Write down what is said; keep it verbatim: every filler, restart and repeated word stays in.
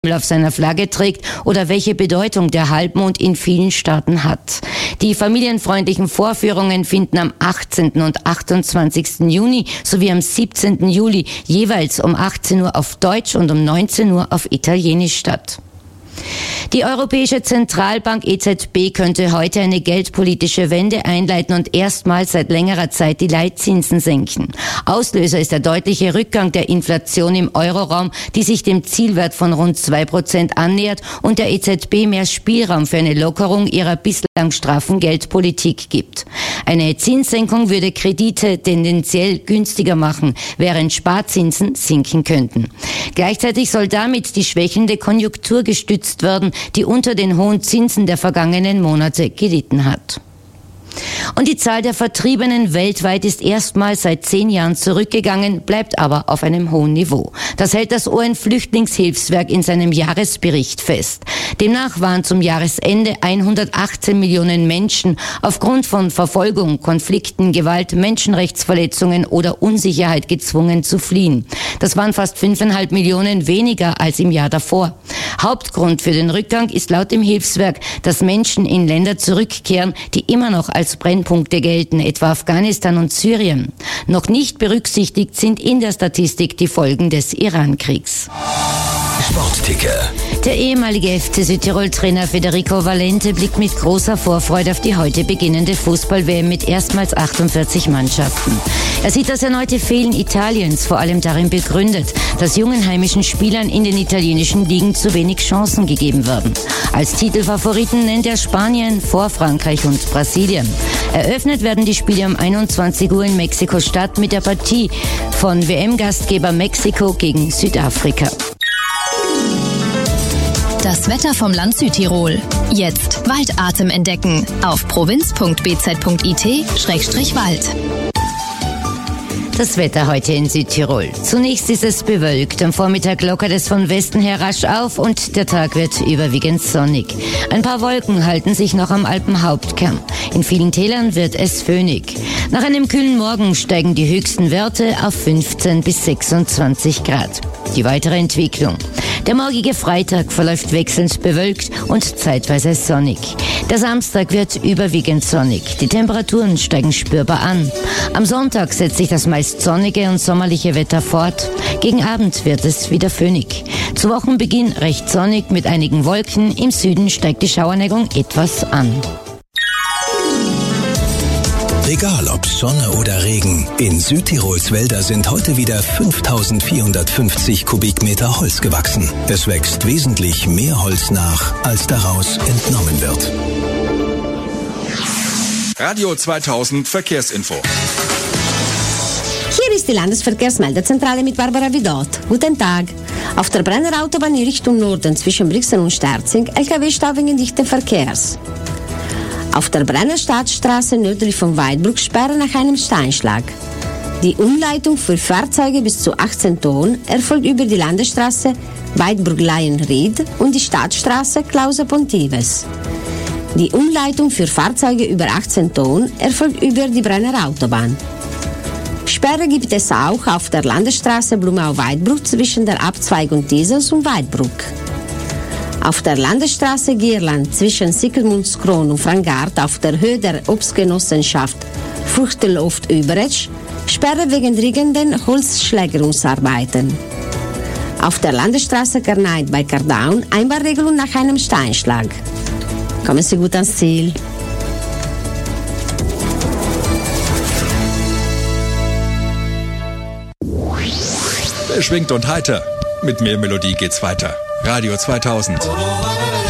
auf seiner Flagge trägt oder welche Bedeutung der Halbmond in vielen Staaten hat. Die familienfreundlichen Vorführungen finden am achtzehnten und achtundzwanzigsten Juni sowie am siebzehnten Juli jeweils um achtzehn Uhr auf Deutsch und um neunzehn Uhr auf Italienisch statt. Die Europäische Zentralbank E Z B könnte heute eine geldpolitische Wende einleiten und erstmals seit längerer Zeit die Leitzinsen senken. Auslöser ist der deutliche Rückgang der Inflation im Euroraum, die sich dem Zielwert von rund zwei Prozent annähert und der E Z B mehr Spielraum für eine Lockerung ihrer bislang straffen Geldpolitik gibt. Eine Zinssenkung würde Kredite tendenziell günstiger machen, während Sparzinsen sinken könnten. Gleichzeitig soll damit die schwächelnde Konjunktur gestützt werden, die unter den hohen Zinsen der vergangenen Monate gelitten hat. Und die Zahl der Vertriebenen weltweit ist erstmals seit zehn Jahren zurückgegangen, bleibt aber auf einem hohen Niveau. Das hält das U N-Flüchtlingshilfswerk in seinem Jahresbericht fest. Demnach waren zum Jahresende hundertachtzehn Millionen Menschen aufgrund von Verfolgung, Konflikten, Gewalt, Menschenrechtsverletzungen oder Unsicherheit gezwungen zu fliehen. Das waren fast fünfeinhalb Millionen weniger als im Jahr davor. Hauptgrund für den Rückgang ist laut dem Hilfswerk, dass Menschen in Länder zurückkehren, die immer noch als Brennpunkte gelten, etwa Afghanistan und Syrien. Noch nicht berücksichtigt sind in der Statistik die Folgen des Iran-Kriegs. Sportticker. Der ehemalige F C Südtirol-Trainer Federico Valente blickt mit großer Vorfreude auf die heute beginnende Fußball-W M mit erstmals achtundvierzig Mannschaften. Er sieht das erneute Fehlen Italiens vor allem darin begründet, dass jungen heimischen Spielern in den italienischen Ligen zu wenig Chancen gegeben werden. Als Titelfavoriten nennt er Spanien vor Frankreich und Brasilien. Eröffnet werden die Spiele um einundzwanzig Uhr in Mexiko-Stadt mit der Partie von W M-Gastgeber Mexiko gegen Südafrika. Das Wetter vom Land Südtirol. Jetzt Waldatem entdecken auf provinz punkt b z punkt i t Schrägstrich Wald. Das Wetter heute in Südtirol. Zunächst ist es bewölkt. Am Vormittag lockert es von Westen her rasch auf und der Tag wird überwiegend sonnig. Ein paar Wolken halten sich noch am Alpenhauptkern. In vielen Tälern wird es föhnig. Nach einem kühlen Morgen steigen die höchsten Werte auf fünfzehn bis sechsundzwanzig Grad. Die weitere Entwicklung. Der morgige Freitag verläuft wechselnd bewölkt und zeitweise sonnig. Der Samstag wird überwiegend sonnig. Die Temperaturen steigen spürbar an. Am Sonntag setzt sich das meist sonnige und sommerliche Wetter fort. Gegen Abend wird es wieder föhnig. Zu Wochenbeginn recht sonnig mit einigen Wolken. Im Süden steigt die Schauerneigung etwas an. Egal ob Sonne oder Regen, in Südtirols Wälder sind heute wieder fünftausendvierhundertfünfzig Kubikmeter Holz gewachsen. Es wächst wesentlich mehr Holz nach, als daraus entnommen wird. Radio zweitausend Verkehrsinfo. Hier ist die Landesverkehrsmeldezentrale mit Barbara Vidot. Guten Tag. Auf der Brenner Autobahn in Richtung Norden zwischen Brixen und Sterzing L K W-Stau wegen dichten Verkehrs. Auf der Brenner Stadtstraße nördlich von Weidbruck Sperre nach einem Steinschlag. Die Umleitung für Fahrzeuge bis zu achtzehn Tonnen erfolgt über die Landesstraße Weidbruck-Laienried und die Stadtstraße Klauser-Pontives. Die Umleitung für Fahrzeuge über achtzehn Tonnen erfolgt über die Brenner Autobahn. Sperre gibt es auch auf der Landesstraße Blumau-Weidbruck zwischen der Abzweigung Tisels und Weidbruck. Auf der Landesstraße Gierland zwischen Sickelmundskron und Frangart auf der Höhe der Obstgenossenschaft Fuchtelhoft-Überetsch Sperre wegen dringenden Holzschlägerungsarbeiten. Auf der Landesstraße Karneit bei Kardaun Einbahnregelung nach einem Steinschlag. Kommen Sie gut ans Ziel. Beschwingt und heiter. Mit mehr Melodie geht's weiter. Radio zweitausend.